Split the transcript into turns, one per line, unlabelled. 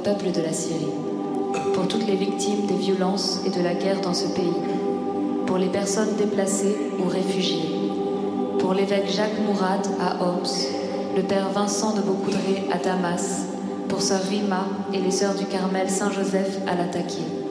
peuple de la Syrie, pour toutes les victimes des violences et de la guerre dans ce pays, pour les personnes déplacées ou réfugiées, pour l'évêque Jacques Mourad à Homs, le père Vincent de Beaucoudray à Damas, pour sœur Rima et les sœurs du Carmel Saint-Joseph à Latakia.